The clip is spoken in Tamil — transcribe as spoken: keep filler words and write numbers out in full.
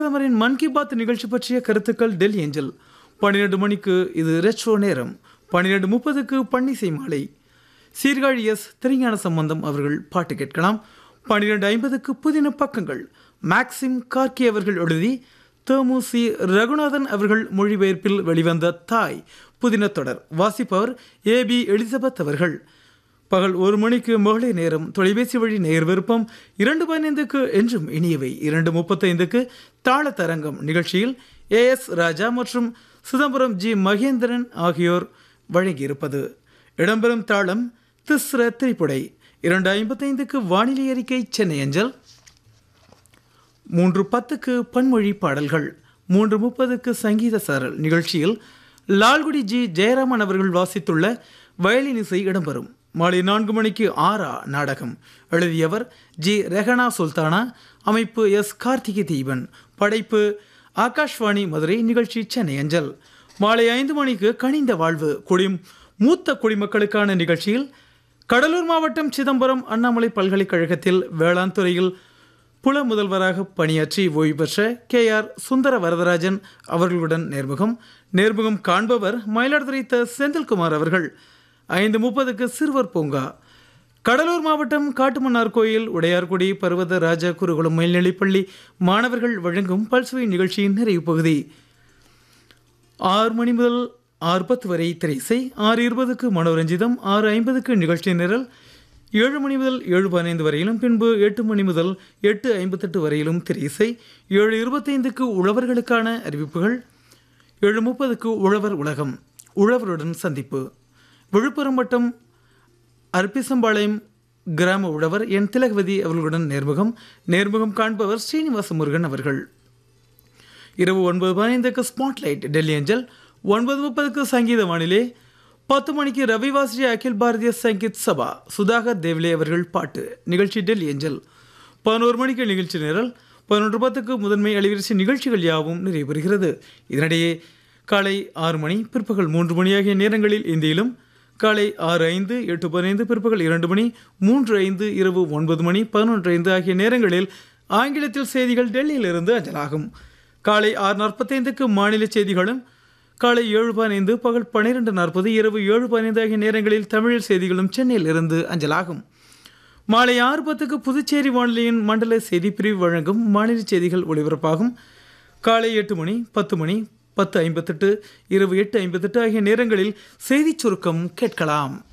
பிரதமரின் மன் கி பாத் நிகழ்ச்சி பற்றிய கருத்துக்கள் டெல்லி ஏஞ்சல். பன்னிரண்டு மணிக்கு இது ரெட்ரோ நேரம். பன்னிரண்டு முப்பதுக்கு பன்னிசை மாலை. சீர்காழி எஸ் திருஞான சம்பந்தம் அவர்கள் பாட்டு கேட்கலாம். பன்னிரண்டு ஐம்பதுக்கு புதின பக்கங்கள். மேக்சிம் கார்கி அவர்கள் எழுதி தமு சி ரகுநாதன் அவர்கள் மொழிபெயர்ப்பில் வெளிவந்த தாய் புதின தொடர் வாசிப்பவர் ஏ பி எலிசபெத் அவர்கள். பகல் ஒரு மணிக்கு மகளிர் நேரம். தொலைபேசி வழி நேர் விருப்பம். இரண்டு பதினைந்துக்கு என்றும் இனியவை. இரண்டு முப்பத்தைந்துக்கு தாள தரங்கம் நிகழ்ச்சியில் ஏ எஸ் ராஜா மற்றும் சிதம்பரம் ஜி மகேந்திரன் ஆகியோர் வழங்கியிருப்பது. இடம்பெறும் தாளம் திஸ்ர திரிப்புடை. இரண்டு ஐம்பத்தைந்துக்கு வானிலை அறிக்கை சென்னை அஞ்சல். மூன்று பத்துக்கு பன்மொழி பாடல்கள். மூன்று முப்பதுக்கு சங்கீத சாரல் நிகழ்ச்சியில் லால்குடி ஜி ஜெயராமன் அவர்கள் வாசித்துள்ள வயலின் இசை இடம்பெறும். மாலை நான்கு மணிக்கு ஆரா நாடகம். எழுதியவர் ஜி ரெஹனா சுல்தானா. அமைப்பு எஸ் கார்த்திகை தீபன். படைப்பு ஆகாஷ்வாணி மதுரை. நிகழ்ச்சி சென்னை அஞ்சல். மாலை ஐந்து மணிக்கு கனிந்த வாழ்வு குடி மூத்த குடிமக்களுக்கான நிகழ்ச்சியில் கடலூர் மாவட்டம் சிதம்பரம் அண்ணாமலை பல்கலைக்கழகத்தில் வேளாண் துறையில் புல முதல்வராக பணியாற்றி ஓய்வு பெற்ற கே ஆர் சுந்தர வரதராஜன் அவர்களுடன் நேர்முகம். நேர்முகம் காண்பவர் மயிலாடுதுறை த செந்தில்குமார் அவர்கள். ஐந்து முப்பதுக்கு சிறுவர் பூங்கா. கடலூர் மாவட்டம் காட்டுமன்னார் கோயில் உடையார்குடி பர்வத ராஜா குருகுலம் மேல்நிலைப்பள்ளி மாணவர்கள் வழங்கும் பல்சுவை நிகழ்ச்சியின் நிறைவு பகுதி. ஆறு மணி முதல் ஆறு பத்து வரை திரைசை. ஆறு இருபதுக்கு மனோரஞ்சிதம். ஆறு ஐம்பதுக்கு நிகழ்ச்சி நிரல். ஏழு மணி முதல் ஏழு பதினைந்து வரையிலும், பின்பு எட்டு மணி முதல் எட்டு ஐம்பத்தெட்டு வரையிலும் திரைசை. ஏழு இருபத்தைந்துக்கு உழவர்களுக்கான அறிவிப்புகள். ஏழு முப்பதுக்கு உழவர் உலகம். உழவருடன் சந்திப்பு. விழுப்புரம் வட்டம் அர்ப்பிசம்பாளையம் கிராம உழவர் என் திலகவதி அவர்களுடன் நேர்முகம். நேர்முகம் காண்பவர் ஸ்ரீனிவாச முருகன் அவர்கள். இரவு ஒன்பது பதினைந்துக்கு ஸ்பாட்லைட் டெல்லி ஏஞ்சல். ஒன்பது முப்பதுக்கு சங்கீத வானிலை. பத்து மணிக்கு ரவிவாஸ்ரீ அகில் பாரதிய சங்கீத் சபா சுதாகர் தேவ்லே அவர்கள் பாட்டு நிகழ்ச்சி டெல்லி ஏஞ்சல். பதினோரு மணிக்கு நிகழ்ச்சி நிரல். பதினொன்று பத்துக்கு முதன்மை அலைவரிசை நிகழ்ச்சிகள் யாவும் நிறைவு பெறுகிறது. இதனிடையே காலை ஆறு மணி பிற்பகல் மூன்று மணி ஆகிய நேரங்களில் இந்தியிலும், காலை ஆறு ஐந்து எட்டு பதினைந்து பிற்பகல் இரண்டு மணி மூன்று ஐந்து இரவு ஒன்பது மணி பதினொன்று ஐந்து ஆகிய நேரங்களில் ஆங்கிலத்தில் செய்திகள் டெல்லியிலிருந்து அஞ்சலாகும். காலை ஆறு நாற்பத்தைந்துக்கு மாநில செய்திகளும், காலை ஏழு பதினைந்து பகல் பன்னிரெண்டு நாற்பது இரவு ஏழு பதினைந்து ஆகிய நேரங்களில் தமிழ் செய்திகளும் சென்னையில் இருந்து அஞ்சலாகும். மாலை ஆறு பத்துக்கு புதுச்சேரி வானொலியின் மண்டல செய்தி பிரிவு வழங்கும் மாநில செய்திகள் ஒளிபரப்பாகும். காலை எட்டு மணி பத்து மணி பத்து ஐம்பத்தெட்டு இரவு எட்டு ஐம்பத்தெட்டு ஆகிய நேரங்களில் செய்திச் சுருக்கம் கேட்கலாம்.